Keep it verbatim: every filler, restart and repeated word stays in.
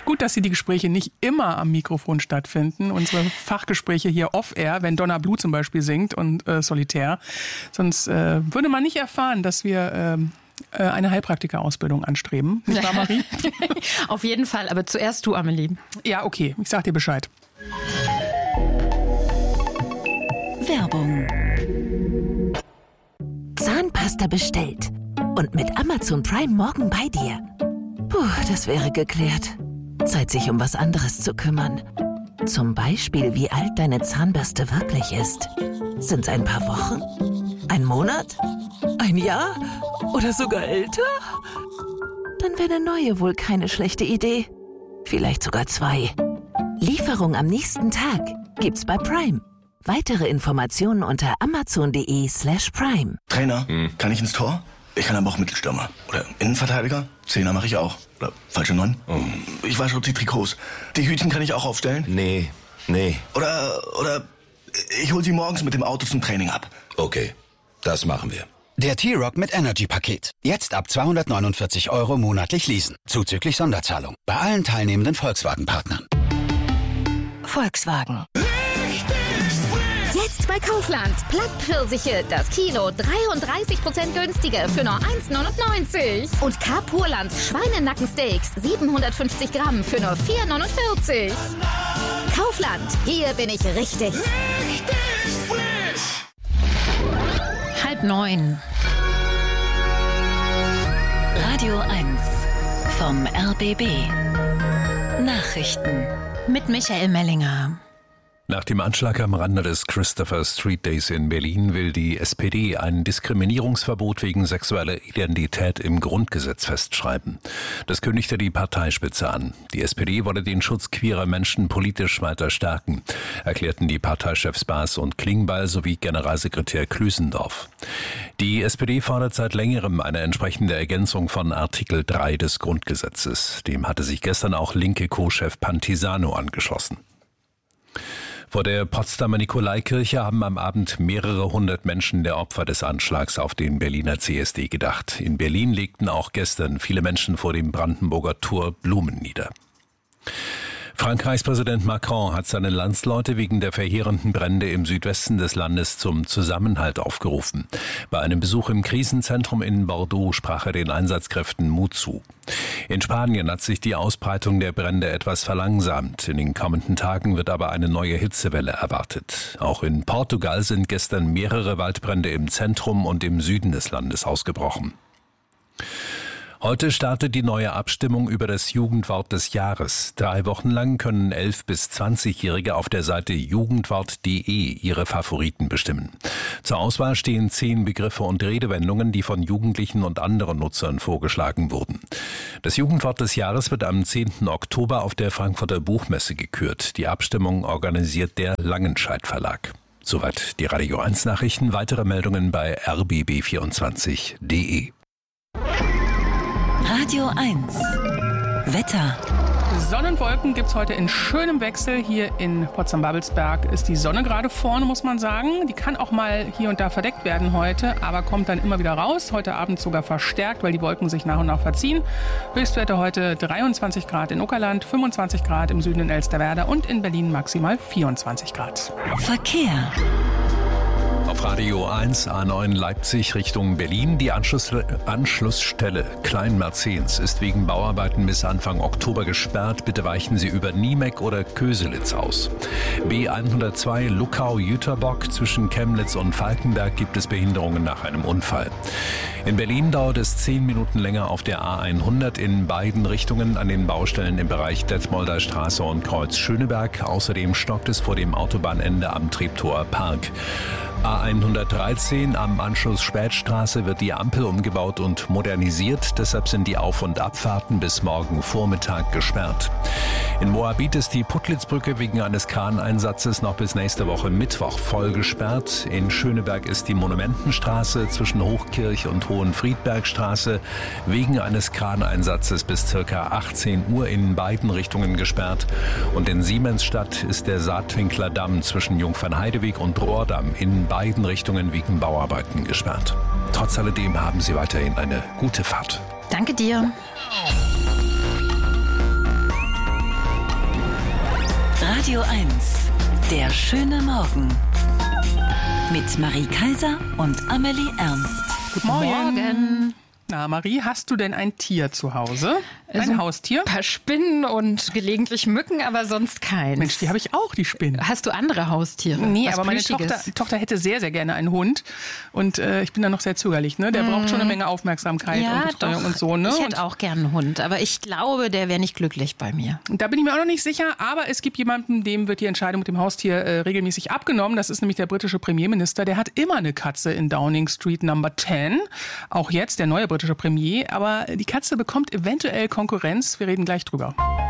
Gut, dass Sie die Gespräche nicht immer am Mikrofon stattfinden. Unsere Fachgespräche hier off-air, wenn Donna Blue zum Beispiel singt und äh, Solitär. Sonst äh, würde man nicht erfahren, dass wir äh, eine Heilpraktikerausbildung anstreben. Nicht wahr, Marie? Auf jeden Fall, aber zuerst du, Amelie. Ja, okay, ich sag dir Bescheid. Werbung. Zahnpasta bestellt und mit Amazon Prime morgen bei dir. Puh, das wäre geklärt. Zeit, sich um was anderes zu kümmern. Zum Beispiel, wie alt deine Zahnbürste wirklich ist. Sind's ein paar Wochen? Ein Monat? Ein Jahr? Oder sogar älter? Dann wäre eine neue wohl keine schlechte Idee. Vielleicht sogar zwei. Lieferung am nächsten Tag gibt's bei Prime. Weitere Informationen unter amazon.de slash prime. Trainer, hm. kann ich ins Tor? Ich kann aber auch Mittelstürmer. Oder Innenverteidiger? Zehner mache ich auch. Oder falsche Neun? Oh. Ich wasche die Trikots. Die Hütchen kann ich auch aufstellen? Nee, nee. Oder, oder ich hol sie morgens mit dem Auto zum Training ab. Okay, das machen wir. Der T-Rock mit Energy-Paket. Jetzt ab zweihundertneunundvierzig Euro monatlich leasen. Zuzüglich Sonderzahlung. Bei allen teilnehmenden Volkswagen-Partnern. Volkswagen. Jetzt bei Kaufland. Plattpfirsiche, das Kilo dreiunddreißig Prozent günstiger für nur eins neunundneunzig. Und Carpurland Schweinenackensteaks siebenhundertfünfzig Gramm für nur vier neunundvierzig. Kaufland, hier bin ich richtig. Richtig frisch. Halb neun. Radio eins vom R B B. Nachrichten mit Michael Mellinger. Nach dem Anschlag am Rande des Christopher Street Days in Berlin will die S P D ein Diskriminierungsverbot wegen sexueller Identität im Grundgesetz festschreiben. Das kündigte die Parteispitze an. Die S P D wolle den Schutz queerer Menschen politisch weiter stärken, erklärten die Parteichefs Baas und Klingbeil sowie Generalsekretär Klüsendorf. Die S P D fordert seit längerem eine entsprechende Ergänzung von Artikel drei des Grundgesetzes. Dem hatte sich gestern auch linke Co-Chef Pantisano angeschlossen. Vor der Potsdamer Nikolaikirche haben am Abend mehrere hundert Menschen der Opfer des Anschlags auf den Berliner C S D gedacht. In Berlin legten auch gestern viele Menschen vor dem Brandenburger Tor Blumen nieder. Frankreichs Präsident Macron hat seine Landsleute wegen der verheerenden Brände im Südwesten des Landes zum Zusammenhalt aufgerufen. Bei einem Besuch im Krisenzentrum in Bordeaux sprach er den Einsatzkräften Mut zu. In Spanien hat sich die Ausbreitung der Brände etwas verlangsamt. In den kommenden Tagen wird aber eine neue Hitzewelle erwartet. Auch in Portugal sind gestern mehrere Waldbrände im Zentrum und im Süden des Landes ausgebrochen. Heute startet die neue Abstimmung über das Jugendwort des Jahres. Drei Wochen lang können elf- bis zwanzigjährige auf der Seite jugendwort punkt de ihre Favoriten bestimmen. Zur Auswahl stehen zehn Begriffe und Redewendungen, die von Jugendlichen und anderen Nutzern vorgeschlagen wurden. Das Jugendwort des Jahres wird am zehnten Oktober auf der Frankfurter Buchmesse gekürt. Die Abstimmung organisiert der Langenscheidt Verlag. Soweit die Radio eins Nachrichten. Weitere Meldungen bei r b b vierundzwanzig punkt de. Radio eins. Wetter. Sonne und Wolken gibt es heute in schönem Wechsel. Hier in Potsdam-Babelsberg ist die Sonne gerade vorne, muss man sagen. Die kann auch mal hier und da verdeckt werden heute, aber kommt dann immer wieder raus. Heute Abend sogar verstärkt, weil die Wolken sich nach und nach verziehen. Höchstwerte heute dreiundzwanzig Grad in Uckerland, fünfundzwanzig Grad im Süden in Elsterwerda und in Berlin maximal vierundzwanzig Grad. Verkehr. Auf Radio eins A neun Leipzig Richtung Berlin. Die Anschluss, Anschlussstelle Kleinmerzens ist wegen Bauarbeiten bis Anfang Oktober gesperrt. Bitte weichen Sie über Niemeck oder Köselitz aus. B hundertzwei Luckau-Jüterbock zwischen Chemnitz und Falkenberg gibt es Behinderungen nach einem Unfall. In Berlin dauert es zehn Minuten länger auf der A hundert in beiden Richtungen an den Baustellen im Bereich Detmolder Straße und Kreuz Schöneberg. Außerdem stockt es vor dem Autobahnende am Treptower Park. A hundertdreizehn am Anschluss Spätstraße wird die Ampel umgebaut und modernisiert. Deshalb sind die Auf- und Abfahrten bis morgen Vormittag gesperrt. In Moabit ist die Puttlitzbrücke wegen eines Kraneinsatzes noch bis nächste Woche Mittwoch voll gesperrt. In Schöneberg ist die Monumentenstraße zwischen Hochkirch und Hohenfriedbergstraße wegen eines Kraneinsatzes bis ca. achtzehn Uhr in beiden Richtungen gesperrt. Und in Siemensstadt ist der Saatwinkler Damm zwischen Jungfernheideweg und Rohrdamm in beiden Richtungen wegen Bauarbeiten gesperrt. Trotz alledem haben Sie weiterhin eine gute Fahrt. Danke dir. Radio eins. Der schöne Morgen. Mit Marie Kaiser und Amelie Ernst. Guten Morgen. Na, Marie, hast du denn ein Tier zu Hause? Ein Also Haustier? Ein paar Spinnen und gelegentlich Mücken, aber sonst keins. Mensch, die habe ich auch, die Spinnen. Hast du andere Haustiere? Nee, Was aber meine Plüschiges? Tochter, Tochter hätte sehr, sehr gerne einen Hund. Und äh, ich bin da noch sehr zögerlich. Ne? Der mm. braucht schon eine Menge Aufmerksamkeit ja, und Betreuung doch. und so. Ne? Ich hätte auch gern einen Hund, aber ich glaube, der wäre nicht glücklich bei mir. Und da bin ich mir auch noch nicht sicher. Aber es gibt jemanden, dem wird die Entscheidung mit dem Haustier äh, regelmäßig abgenommen. Das ist nämlich der britische Premierminister. Der hat immer eine Katze in Downing Street Number zehn. Auch jetzt der neue britische Premier. Aber die Katze bekommt eventuell Konkurrenz. Wir reden gleich drüber.